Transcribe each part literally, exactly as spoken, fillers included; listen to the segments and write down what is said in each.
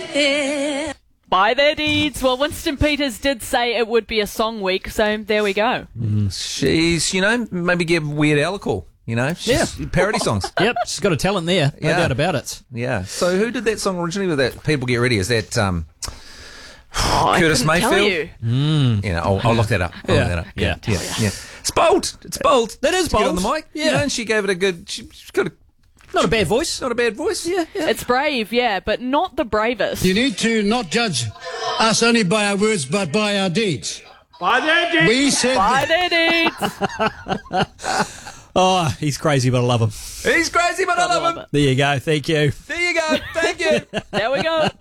By their deeds. Well, Winston Peters did say it would be a song week, so there we go. Mm. She's, you know, maybe give Weird Al a call. You know, she's Yeah. parody songs. Yep, she's got a talent there, no Yeah. doubt about it. Yeah. So who did that song originally with that? People Get Ready. Is that um, Oh, Curtis I couldn't Mayfield? tell you. You know, I'll, I'll look that up. I'll Yeah. look that up. Yeah. Yeah. Yeah. It's bold. It's bold. That is Let's get bold. on the mic. Yeah. You know, and she gave it a good. She, she's got a Not a bad voice. not a bad voice. Yeah, yeah. It's brave, yeah, but not the bravest. You need to not judge us only by our words, but by our deeds. By their deeds. We said By their deeds. Oh, he's crazy, but I love him. He's crazy, but I love, love him. it. There you go. Thank you. There you go. Thank you. There we go.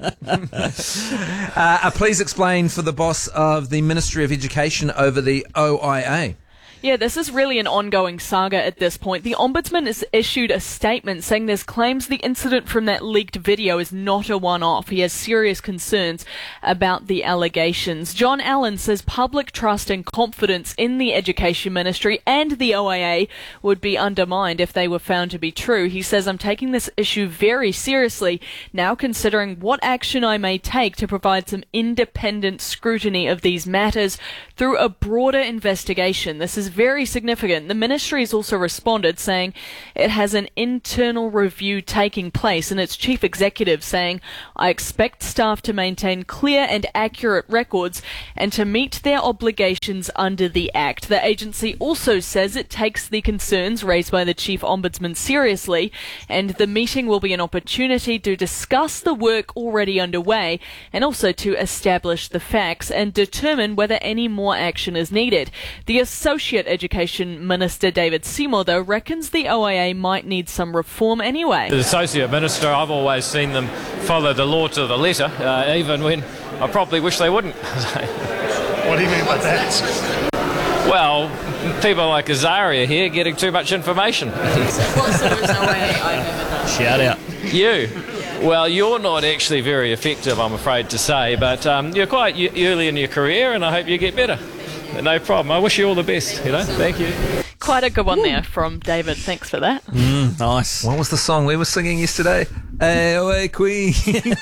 Uh, uh, please explain for the boss of the Ministry of Education over the O I A. Yeah, this is really an ongoing saga at this point. The Ombudsman has issued a statement saying there's claims the incident from that leaked video is not a one-off. He has serious concerns about the allegations. John Allen says public trust and confidence in the Education Ministry and the O I A would be undermined if they were found to be true. He says, I'm taking this issue very seriously, now considering what action I may take to provide some independent scrutiny of these matters through a broader investigation. This is very significant. The ministry has also responded saying it has an internal review taking place, and its chief executive saying, I expect staff to maintain clear and accurate records and to meet their obligations under the Act. The agency also says it takes the concerns raised by the chief ombudsman seriously, and the meeting will be an opportunity to discuss the work already underway and also to establish the facts and determine whether any more action is needed. The Associate Education Minister David Seymour, though, reckons the O I A might need some reform anyway. The Associate Minister, I've always seen them follow the law to the letter, uh, even when I probably wish they wouldn't. What do you mean by that? Well, people like Azaria here getting too much information. What's the worst O I A I've ever done? Shout out. You? Well, you're not actually very effective, I'm afraid to say, but um, you're quite y- early in your career, and I hope you get better. No problem. I wish you all the best, you know. Thank you. Quite a good one there from David. Thanks for that. Mm, nice. What was the song we were singing yesterday? A O A Queen,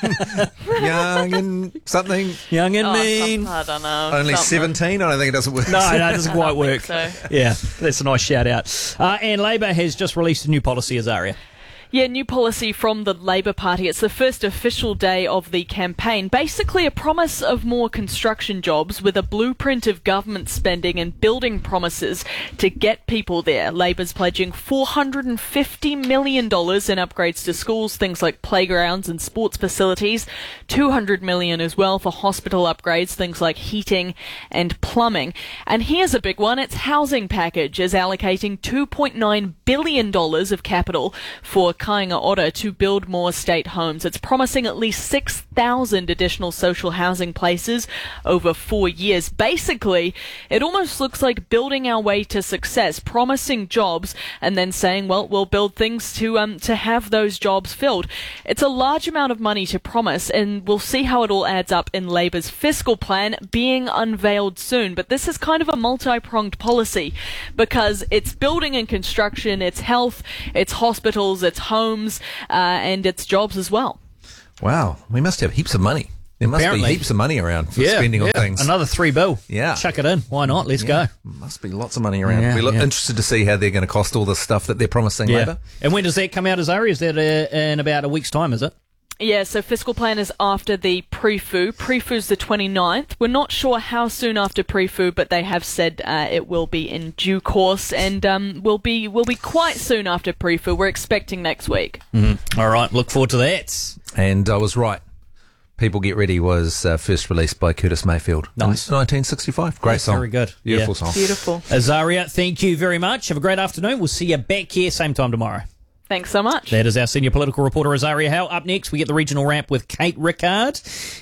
young and something. Young and Oh, mean. some- I don't know. Only something. seventeen? I don't think it doesn't work. No, no, it doesn't quite I work. think so. Yeah, that's a nice shout out. Uh, and Labor has just released a new policy, Azaria. Yeah, new policy from the Labor Party. It's the first official day of the campaign. Basically a promise of more construction jobs with a blueprint of government spending and building promises to get people there. Labor's pledging four hundred fifty million dollars in upgrades to schools, things like playgrounds and sports facilities. two hundred million dollars as well for hospital upgrades, things like heating and plumbing. And here's a big one. Its housing package is allocating two point nine billion dollars of capital for Kāinga Ora to build more state homes. It's promising at least six thousand additional social housing places over four years. Basically, it almost looks like building our way to success, promising jobs and then saying, well, we'll build things to um to have those jobs filled. It's a large amount of money to promise, and we'll see how it all adds up in Labor's fiscal plan being unveiled soon. But this is kind of a multi-pronged policy because it's building and construction, it's health, it's hospitals, it's homes, uh, and it's jobs as well. Wow, we must have heaps of money. There must Apparently. be heaps of money around for spending on things. Another three bill. Yeah. Chuck it in. Why not? Let's Yeah, go. must be lots of money around. Yeah, We're lo- yeah. interested to see how they're going to cost all this stuff that they're promising Yeah. Labor. And when does that come out, Azaria? Is that uh, in about a week's time, is it? Yeah, so fiscal plan is after the pre-fu. Pre-fu's the twenty-ninth. We're not sure how soon after pre-fu, but they have said uh, it will be in due course and um, will be will be quite soon after pre-fu. We're expecting next week. Mm-hmm. All right, look forward to that. And I was right. People Get Ready was uh, first released by Curtis Mayfield Nice. in nineteen sixty-five. Great That's song. very good. Beautiful Yeah. song. Beautiful. Azaria, thank you very much. Have a great afternoon. We'll see you back here same time tomorrow. Thanks so much. That is our senior political reporter, Azaria Howe. Up next, we get the regional ramp with Kate Rickard.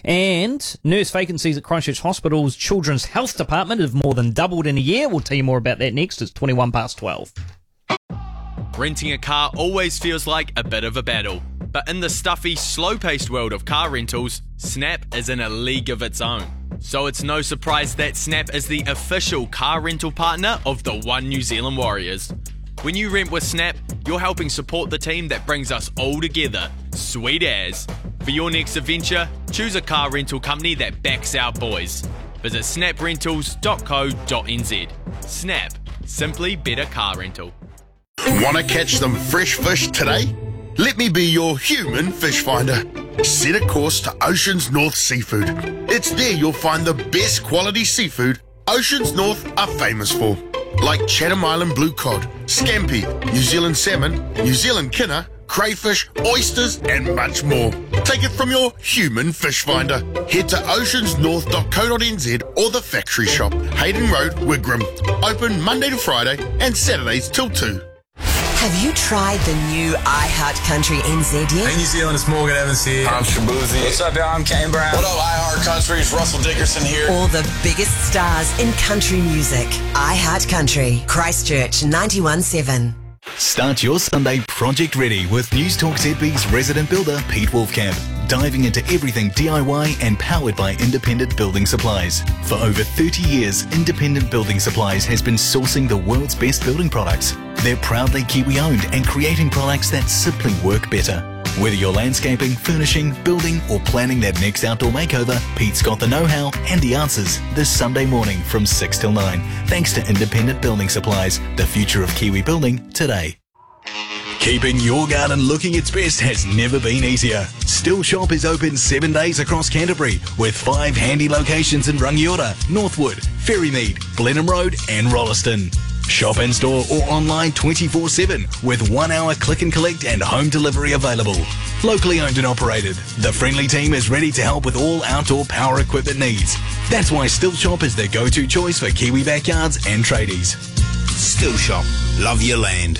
And nurse vacancies at Christchurch Hospital's Children's Health Department have more than doubled in a year. We'll tell you more about that next. It's twenty-one past twelve. Renting a car always feels like a bit of a battle. But in the stuffy, slow-paced world of car rentals, Snap is in a league of its own. So it's no surprise that Snap is the official car rental partner of the One New Zealand Warriors. When you rent with Snap, you're helping support the team that brings us all together. Sweet as. For your next adventure, choose a car rental company that backs our boys. Visit snap rentals dot co dot n z. Snap. Simply better car rental. Want to catch some fresh fish today? Let me be your human fish finder. Set a course to Oceans North Seafood. It's there you'll find the best quality seafood Oceans North are famous for. Like Chatham Island blue cod, scampi, New Zealand salmon, New Zealand kinner, crayfish, oysters and much more. Take it from your human fish finder. Head to oceans north dot co dot n z or the factory shop, Hayden Road, Wigram. Open Monday to Friday and Saturdays till two. Have you tried the new iHeart Country N Z yet? Hey New Zealand, it's Morgan Evans here. I'm Shabuzi. What's up, y'all? I'm Kane Brown. What up, iHeart Country? It's Russell Dickerson here. All the biggest stars in country music. iHeart Country, Christchurch ninety-one seven. Start your Sunday project ready with News Talk Z B's resident builder Pete Wolfcamp. Diving into everything D I Y and powered by Independent Building Supplies. For over thirty years, Independent Building Supplies has been sourcing the world's best building products. They're proudly Kiwi owned and creating products that simply work better. Whether you're landscaping, furnishing, building or planning that next outdoor makeover, Pete's got the know-how and the answers this Sunday morning from six till nine. Thanks to Independent Building Supplies, the future of Kiwi building today. Keeping your garden looking its best has never been easier. Still Shop is open seven days across Canterbury with five handy locations in Rangiora, Northwood, Ferrymead, Blenheim Road and Rolleston. Shop in store or online twenty-four seven with one hour click and collect and home delivery available. Locally owned and operated, the friendly team is ready to help with all outdoor power equipment needs. That's why Still Shop is the go-to choice for Kiwi backyards and tradies. Still Shop. Love your land.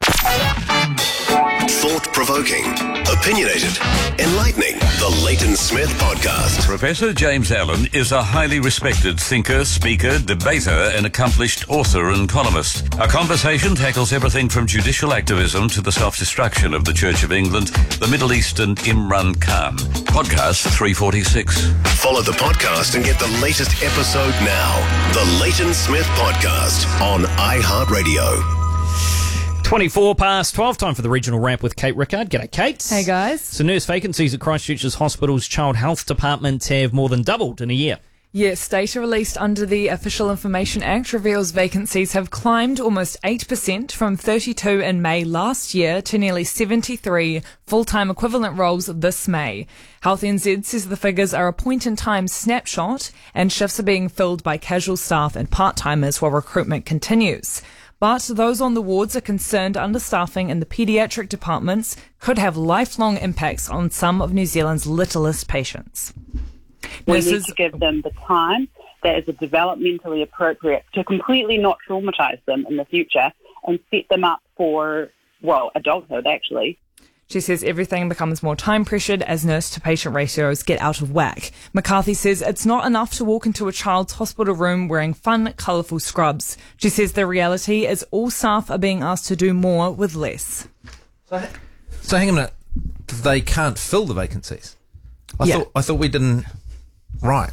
Thought-provoking, opinionated, enlightening. The Leighton Smith Podcast. Professor James Allen is a highly respected thinker, speaker, debater, and accomplished author and columnist. Our conversation tackles everything from judicial activism to the self-destruction of the Church of England, the Middle East, and Imran Khan. Podcast three forty-six. Follow the podcast and get the latest episode now. The Leighton Smith Podcast on iHeartRadio. twenty-four past twelve, time for the regional wrap with Kate Rickard. G'day, Kate. Hey, guys. So nurse vacancies at Christchurch's Hospital's Child Health Department have more than doubled in a year. Yes, data released under the Official Information Act reveals vacancies have climbed almost eight percent from thirty-two in May last year to nearly seventy-three full-time equivalent roles this May. Health N Z says the figures are a point-in-time snapshot and shifts are being filled by casual staff and part-timers while recruitment continues. But those on the wards are concerned understaffing in the paediatric departments could have lifelong impacts on some of New Zealand's littlest patients. We Nurses- need to give them the time that is developmentally appropriate to completely not traumatise them in the future and set them up for, well, adulthood, actually. She says everything becomes more time-pressured as nurse-to-patient ratios get out of whack. McCarthy says it's not enough to walk into a child's hospital room wearing fun, colourful scrubs. She says the reality is all staff are being asked to do more with less. So, so hang on a minute. They can't fill the vacancies. I Yeah. thought I thought we didn't. Right.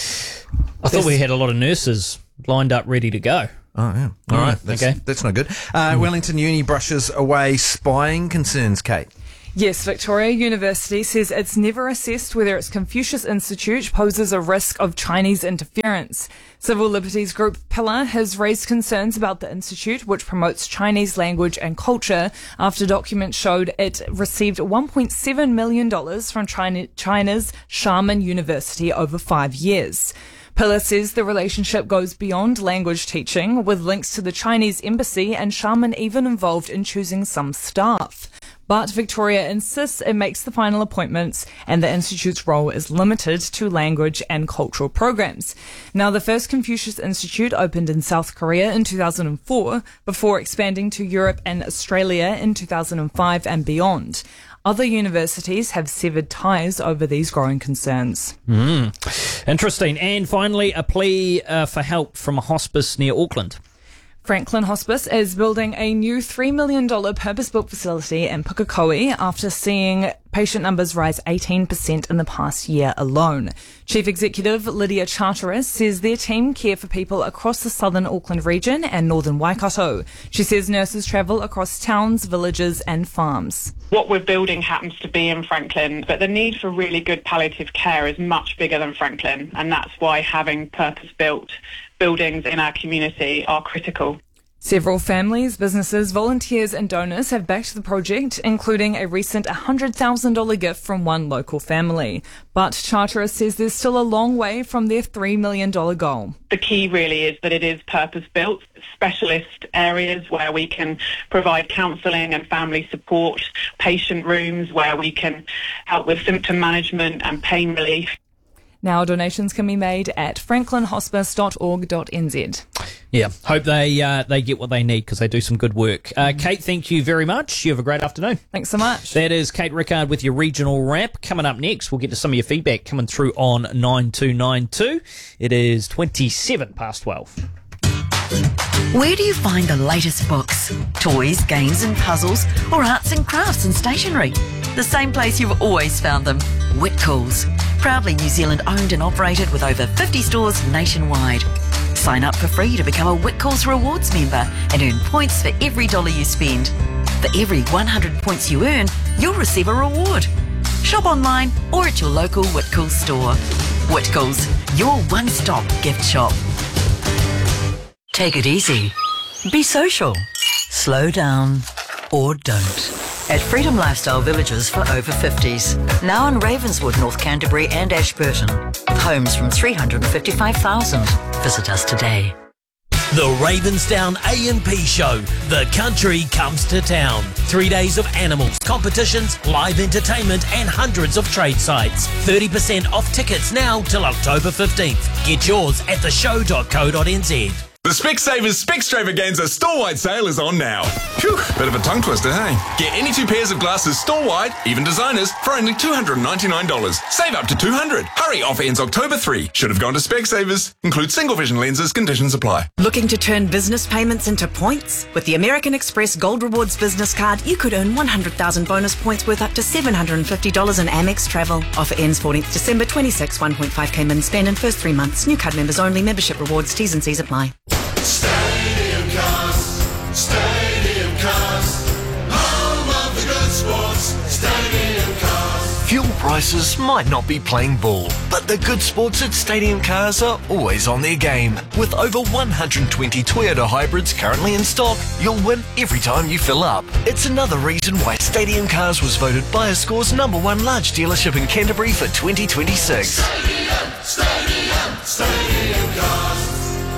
I thought we had a lot of nurses lined up ready to go. Oh, yeah. All Mm, right. That's, okay. That's no good. Uh, Wellington Uni brushes away spying concerns, Kate. Yes, Victoria University says it's never assessed whether its Confucius Institute poses a risk of Chinese interference. Civil liberties group Pillar has raised concerns about the institute, which promotes Chinese language and culture, after documents showed it received one point seven million dollars from China, China's Xiamen University over five years. Pillar says the relationship goes beyond language teaching, with links to the Chinese embassy and Xiamen even involved in choosing some staff. But Victoria insists it makes the final appointments and the Institute's role is limited to language and cultural programs. Now, the first Confucius Institute opened in South Korea in two thousand four before expanding to Europe and Australia in two thousand five and beyond. Other universities have severed ties over these growing concerns. Mm. Interesting. And finally, a plea uh, for help from a hospice near Auckland. Franklin Hospice is building a new three million dollars purpose-built facility in Pukekohe after seeing patient numbers rise eighteen percent in the past year alone. Chief Executive Lydia Charteris says their team care for people across the southern Auckland region and northern Waikato. She says nurses travel across towns, villages and farms. What we're building happens to be in Franklin, but the need for really good palliative care is much bigger than Franklin, and that's why having purpose-built buildings in our community are critical. Several families, businesses, volunteers and donors have backed the project, including a recent one hundred thousand dollars gift from one local family. But Charteris says there's still a long way from their three million dollars goal. The key really is that it is purpose-built, specialist areas where we can provide counselling and family support, patient rooms where we can help with symptom management and pain relief. Now donations can be made at franklin hospice dot org dot n z. Yeah, hope they uh, they get what they need because they do some good work. Uh, Kate, thank you very much. You have a great afternoon. Thanks so much. That is Kate Rickard with your regional wrap. Coming up next, we'll get to some of your feedback coming through on nine two nine two. It is twenty-seven past twelve. Where do you find the latest books, toys, games and puzzles, or arts and crafts and stationery? The same place you've always found them, Whitcoulls. Proudly New Zealand owned and operated with over fifty stores nationwide. Sign up for free to become a Whitcoulls Rewards member and earn points for every dollar you spend. For every one hundred points you earn, you'll receive a reward. Shop online or at your local Whitcoulls store. Whitcoulls, your one-stop gift shop. Take it easy. Be social. Slow down or don't. At Freedom Lifestyle Villages for over fifties. Now in Ravenswood, North Canterbury and Ashburton. With homes from three hundred fifty-five thousand. Visit us today. The Ravensdown A and P Show. The country comes to town. Three days of animals, competitions, live entertainment and hundreds of trade sites. thirty percent off tickets now till October fifteenth. Get yours at the show dot co dot n z. The Specsavers Specstravaganza store-wide sale is on now. Phew, bit of a tongue twister, hey? Get any two pairs of glasses store-wide, even designers, for only two hundred ninety-nine dollars. Save up to two hundred dollars. Hurry, offer ends October third. Should have gone to Specsavers. Include single vision lenses, conditions apply. Looking to turn business payments into points? With the American Express Gold Rewards business card, you could earn one hundred thousand bonus points worth up to seven hundred fifty dollars in Amex travel. Offer ends fourteenth December twenty-six, one point five K min spend in first three months. New card members only. Membership rewards, T's and C's apply. Stadium Cars, Stadium Cars, home of the good sports, Stadium Cars. Fuel prices might not be playing ball, but the good sports at Stadium Cars are always on their game. With over one hundred twenty Toyota hybrids currently in stock, you'll win every time you fill up. It's another reason why Stadium Cars was voted BuyerScore's number one large dealership in Canterbury for twenty twenty-six. Stadium, Stadium, Stadium Cars.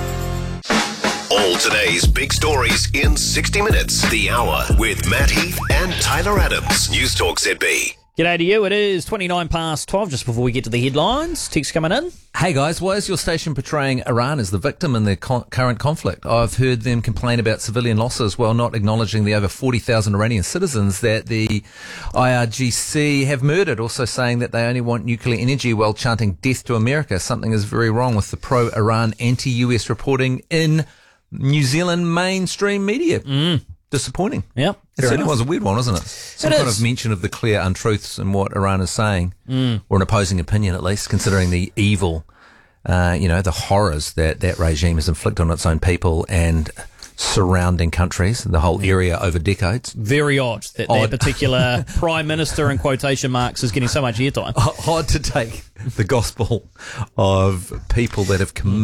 All today's big stories in sixty minutes. The Hour with Matt Heath and Tyler Adams. News Talk Z B. G'day to you. It is twenty-nine past twelve, just before we get to the headlines. Text coming in. Hey guys, why is your station portraying Iran as the victim in the con- current conflict? I've heard them complain about civilian losses while not acknowledging the over forty thousand Iranian citizens that the I R G C have murdered, also saying that they only want nuclear energy while chanting death to America. Something is very wrong with the pro-Iran, anti-U S reporting in New Zealand mainstream media. Mm. Disappointing. Yep. It certainly was a weird one, wasn't it? Some it kind is. of mention of the clear untruths in what Iran is saying, Mm. or an opposing opinion at least, considering the evil, uh, you know, the horrors that that regime has inflicted on its own people and surrounding countries, the whole area over decades. Very odd that Odd. that particular prime minister in quotation marks is getting so much airtime. Odd to take the gospel of people that have committed